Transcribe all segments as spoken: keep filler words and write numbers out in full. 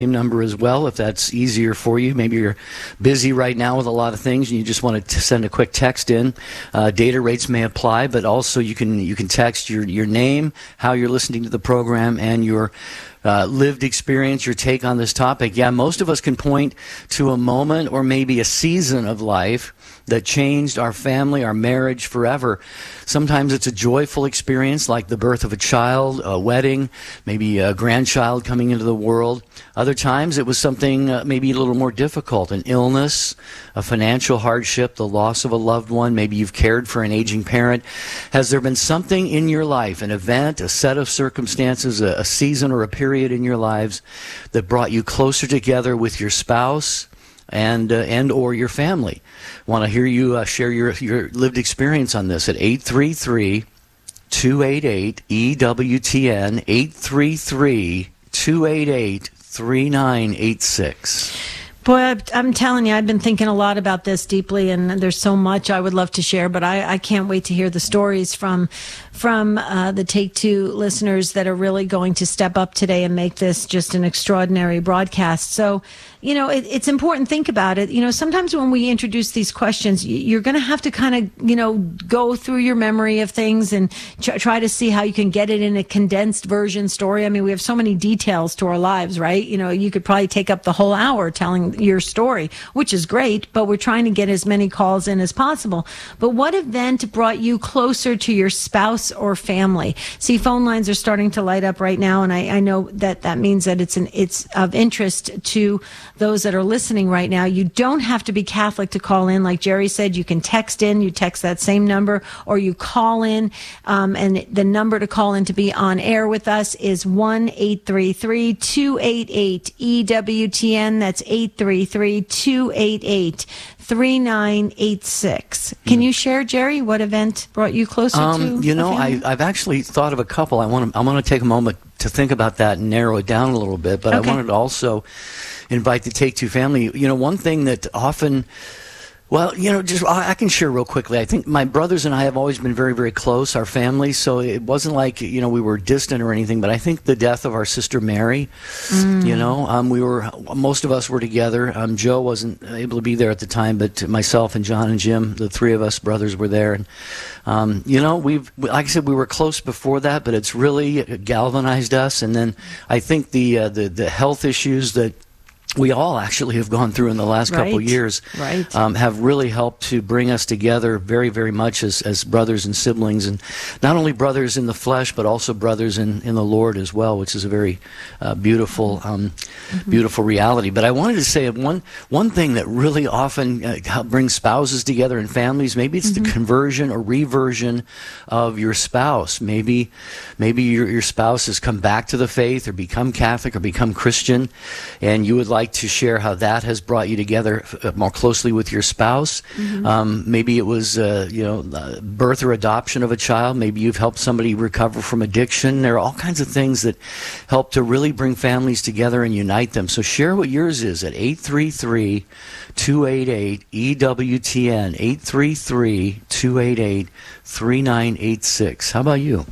number as well, if that's easier for you. Maybe you're busy right now with a lot of things and you just want to send a quick text in. Uh, data rates may apply, but also you can you can text your your name, how you're listening to the program, and your uh, lived experience, your take on this topic. Yeah, most of us can point to a moment or maybe a season of life that changed our family, our marriage forever. Sometimes it's a joyful experience, like the birth of a child, a wedding, maybe a grandchild coming into the world. Other times it was something uh, maybe a little more difficult, an illness, a financial hardship, the loss of a loved one. Maybe you've cared for an aging parent. Has there been something in your life, an event, a set of circumstances, a, a season or a period in your lives that brought you closer together with your spouse and uh, and or your family? Want to hear you uh, share your your lived experience on this at eight three three, two eight eight, E W T N, eight three three, two eight eight, three nine eight six. Boy, I'm telling you, I've been thinking a lot about this deeply, and there's so much I would love to share, but I, I can't wait to hear the stories from from uh, the Take Two listeners that are really going to step up today and make this just an extraordinary broadcast. So, you know, it, it's important to think about it. You know, sometimes when we introduce these questions, you're going to have to kind of, you know, go through your memory of things and tr- try to see how you can get it in a condensed version story. I mean, we have so many details to our lives, right? You know, you could probably take up the whole hour telling your story, which is great, but we're trying to get as many calls in as possible. But what event brought you closer to your spouse or family? See, phone lines are starting to light up right now, and I, I know that that means that it's an it's of interest to those that are listening right now. You don't have to be Catholic to call in. Like Jerry said, you can text in. You text that same number, or you call in, um, and the number to call in to be on air with us is one eight three three, two eight eight, E W T N. That's eight three three, two eight eight, three nine eight six. Can you share, Jerry, what event brought you closer um, to You know, I, I've actually thought of a couple. I want to I want to take a moment to think about that and narrow it down a little bit, but okay. I wanted to also invite the Take Two family. You know, one thing that often, well, you know, just I can share real quickly. I think my brothers and I have always been very, very close, our family, so it wasn't like, you know, we were distant or anything, but I think the death of our sister Mary, mm. you know, um, we were, most of us were together. Um, Joe wasn't able to be there at the time, but myself and John and Jim, the three of us brothers, were there. And, um, you know, we've, like I said, we were close before that, but it's really galvanized us. And then I think the uh, the, the health issues that we all actually have gone through in the last couple right. of years right. um, have really helped to bring us together very, very much as, as brothers and siblings, and not only brothers in the flesh, but also brothers in, in the Lord as well, which is a very uh, beautiful, um, mm-hmm. beautiful reality. But I wanted to say one one thing that really often uh, brings spouses together and families. Maybe it's mm-hmm. the conversion or reversion of your spouse. Maybe, maybe your your spouse has come back to the faith or become Catholic or become Christian, and you would like to share how that has brought you together more closely with your spouse. Mm-hmm. Um, maybe it was, uh, you know, uh, birth or adoption of a child. Maybe you've helped somebody recover from addiction. There are all kinds of things that help to really bring families together and unite them. So share what yours is at eight three three, two eight eight, E W T N, eight three three, two eight eight, three nine eight six. How about you?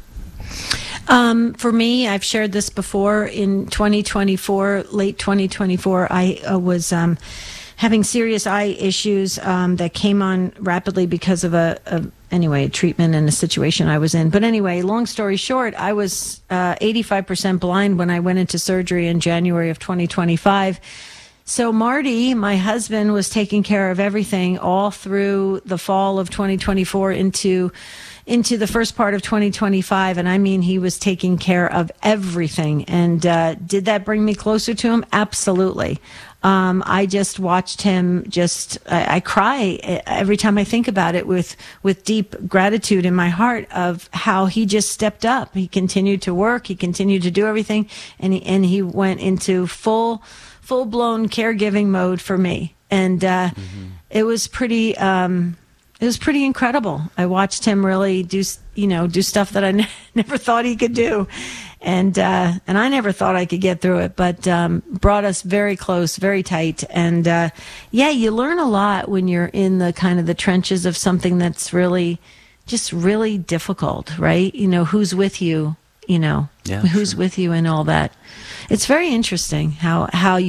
Um, for me, I've shared this before. In twenty twenty-four, late twenty twenty-four, I uh, was um, having serious eye issues um, that came on rapidly because of a, a anyway a treatment and a situation I was in. But anyway, long story short, I was uh, eighty-five percent blind when I went into surgery in January of twenty twenty-five. So Marty, my husband, was taking care of everything all through the fall of twenty twenty-four into into the first part of twenty twenty-five. And I mean, he was taking care of everything. And uh, did that bring me closer to him? Absolutely. Um, I just watched him just, I, I cry every time I think about it with, with deep gratitude in my heart of how he just stepped up. He continued to work. He continued to do everything. And he, and he went into full, full blown caregiving mode for me. And uh, mm-hmm. it was pretty, um, It was pretty incredible. I watched him really do, you know, do stuff that I ne- never thought he could do, and uh, and I never thought I could get through it. But um, brought us very close, very tight, and uh, yeah, you learn a lot when you're in the kind of the trenches of something that's really, just really difficult, right? You know, who's with you you know, Yeah, who's sure. with you and all that. It's very interesting how how you